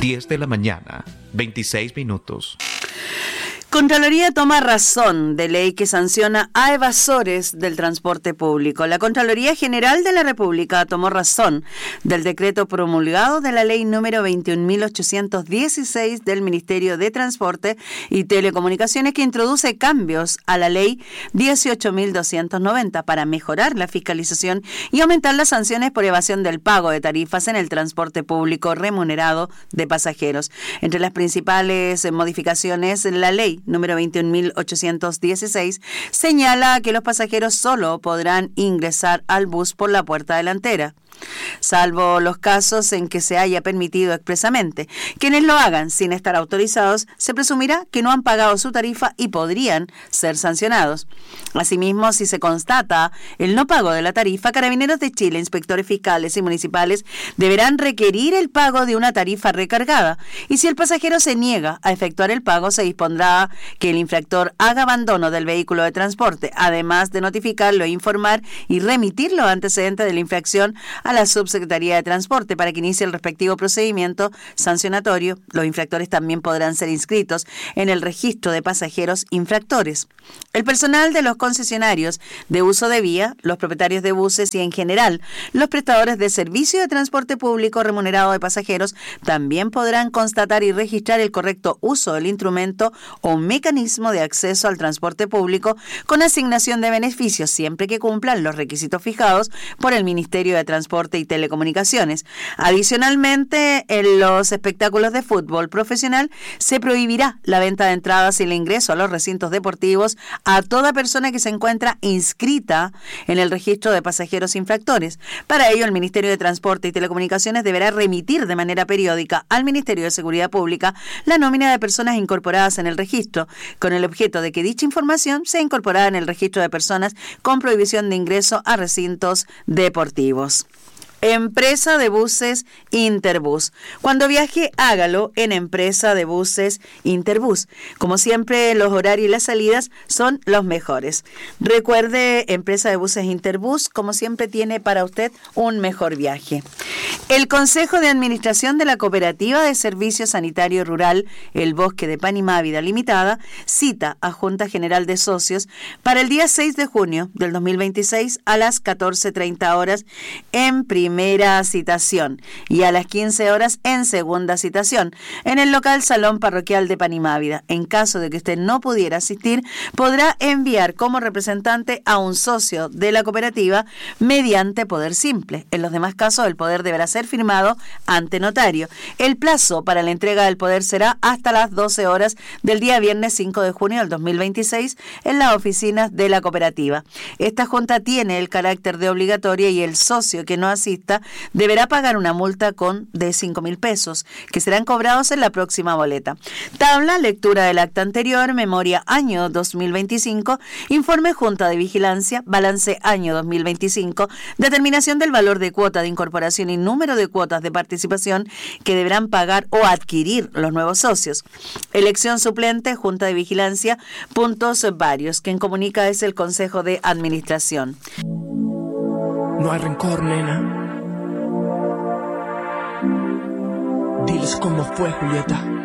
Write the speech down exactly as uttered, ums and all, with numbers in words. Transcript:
diez de la mañana, veintiséis minutos. Contraloría toma razón de ley que sanciona a evasores del transporte público. La Contraloría General de la República tomó razón del decreto promulgado de la ley número veintiún mil ochocientos dieciséis del Ministerio de Transporte y Telecomunicaciones, que introduce cambios a la ley dieciocho mil doscientos noventa para mejorar la fiscalización y aumentar las sanciones por evasión del pago de tarifas en el transporte público remunerado de pasajeros. Entre las principales modificaciones, la ley número veintiún mil ochocientos dieciséis señala que los pasajeros solo podrán ingresar al bus por la puerta delantera, salvo los casos en que se haya permitido expresamente. Quienes lo hagan sin estar autorizados, se presumirá que no han pagado su tarifa y podrían ser sancionados. Asimismo, si se constata el no pago de la tarifa, Carabineros de Chile, inspectores fiscales y municipales deberán requerir el pago de una tarifa recargada, y si el pasajero se niega a efectuar el pago, se dispondrá que el infractor haga abandono del vehículo de transporte, además de notificarlo, informar y remitir los antecedentes de la infracción a la Subsecretaría de Transporte para que inicie el respectivo procedimiento sancionatorio. Los infractores también podrán ser inscritos en el registro de pasajeros infractores. El personal de los concesionarios de uso de vía, los propietarios de buses y en general los prestadores de servicio de transporte público remunerado de pasajeros también podrán constatar y registrar el correcto uso del instrumento o mecanismo de acceso al transporte público con asignación de beneficios, siempre que cumplan los requisitos fijados por el Ministerio de Transporte y Telecomunicaciones. Adicionalmente, en los espectáculos de fútbol profesional se prohibirá la venta de entradas y el ingreso a los recintos deportivos a toda persona que se encuentra inscrita en el registro de pasajeros infractores. Para ello, el Ministerio de Transporte y Telecomunicaciones deberá remitir de manera periódica al Ministerio de Seguridad Pública la nómina de personas incorporadas en el registro, con el objeto de que dicha información sea incorporada en el registro de personas con prohibición de ingreso a recintos deportivos. Empresa de buses Interbus. Cuando viaje, hágalo en Empresa de buses Interbus. Como siempre, los horarios y las salidas son los mejores. Recuerde, Empresa de buses Interbus, como siempre, tiene para usted un mejor viaje. El Consejo de Administración de la Cooperativa de Servicio Sanitario Rural El Bosque de Panimávida Limitada cita a Junta General de Socios para el día seis de junio del dos mil veintiséis a las catorce treinta horas en primera primera citación y a las quince horas en segunda citación en el local Salón Parroquial de Panimávida. En caso de que usted no pudiera asistir, podrá enviar como representante a un socio de la cooperativa mediante poder simple. En los demás casos, el poder deberá ser firmado ante notario. El plazo para la entrega del poder será hasta las doce horas del día viernes cinco de junio del dos mil veintiséis en las oficinas de la cooperativa. Esta junta tiene el carácter de obligatoria y el socio que no asista deberá pagar una multa con de cinco mil pesos, que serán cobrados en la próxima boleta. Tabla, lectura del acta anterior, memoria año dos mil veinticinco, informe Junta de Vigilancia, balance año dos mil veinticinco, determinación del valor de cuota de incorporación y número de cuotas de participación que deberán pagar o adquirir los nuevos socios. Elección suplente, Junta de Vigilancia, puntos varios. Quien comunica es el Consejo de Administración. No hay rencor, nena. Diles cómo fue, Julieta.